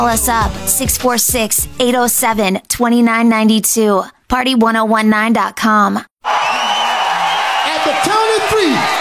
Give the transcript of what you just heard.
Call us up, 646-807-2992. Party1019.com. At the count of three.